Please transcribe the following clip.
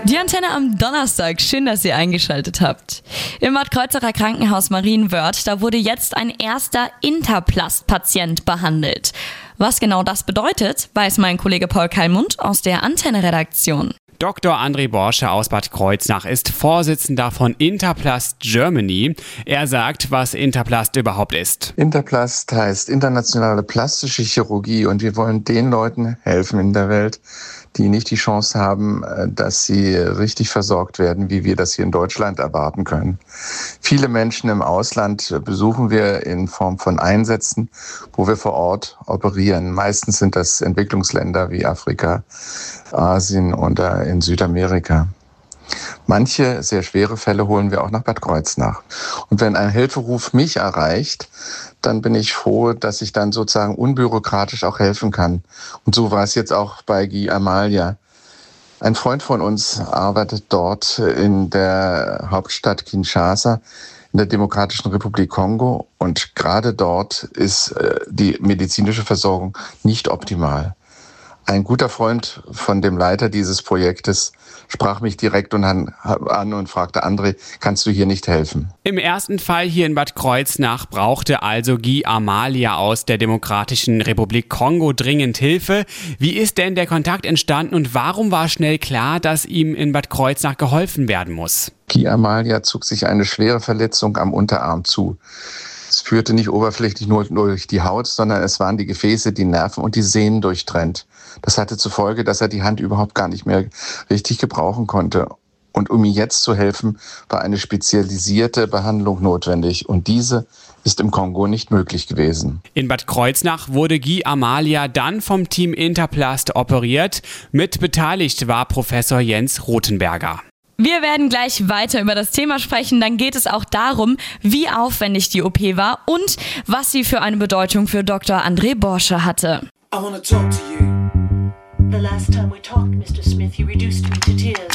Die Antenne am Donnerstag, schön, dass ihr eingeschaltet habt. Im Bad Kreuznacher Krankenhaus Marienwörth, da wurde jetzt ein erster Interplast-Patient behandelt. Was genau das bedeutet, weiß mein Kollege Paul Kallmund aus der Antenne-Redaktion. Dr. André Borsche aus Bad Kreuznach ist Vorsitzender von Interplast Germany. Er sagt, was Interplast überhaupt ist. Interplast heißt internationale plastische Chirurgie und wir wollen den Leuten helfen in der Welt, die nicht die Chance haben, dass sie richtig versorgt werden, wie wir das hier in Deutschland erwarten können. Viele Menschen im Ausland besuchen wir in Form von Einsätzen, wo wir vor Ort operieren. Meistens sind das Entwicklungsländer wie Afrika, Asien oder in Südamerika. Manche sehr schwere Fälle holen wir auch nach Bad Kreuznach. Und wenn ein Hilferuf mich erreicht, dann bin ich froh, dass ich dann sozusagen unbürokratisch auch helfen kann. Und so war es jetzt auch bei Guy Amalia. Ein Freund von uns arbeitet dort in der Hauptstadt Kinshasa, in der Demokratischen Republik Kongo. Und gerade dort ist die medizinische Versorgung nicht optimal. Ein guter Freund von dem Leiter dieses Projektes sprach mich direkt an und fragte, André, kannst du hier nicht helfen? Im ersten Fall hier in Bad Kreuznach brauchte also Guy Amalia aus der Demokratischen Republik Kongo dringend Hilfe. Wie ist denn der Kontakt entstanden und warum war schnell klar, dass ihm in Bad Kreuznach geholfen werden muss? Guy Amalia zog sich eine schwere Verletzung am Unterarm zu. Es führte nicht oberflächlich nur durch die Haut, sondern es waren die Gefäße, die Nerven und die Sehnen durchtrennt. Das hatte zur Folge, dass er die Hand überhaupt gar nicht mehr richtig gebrauchen konnte. Und um ihm jetzt zu helfen, war eine spezialisierte Behandlung notwendig. Und diese ist im Kongo nicht möglich gewesen. In Bad Kreuznach wurde Guy Amalia dann vom Team Interplast operiert. Mit beteiligt war Professor Jens Rothenberger. Wir werden gleich weiter über das Thema sprechen. Dann geht es auch darum, wie aufwendig die OP war und was sie für eine Bedeutung für Dr. André Borsche hatte. I wanna talk to you. The last time we talked, Mr. Smith, you reduced me to tears.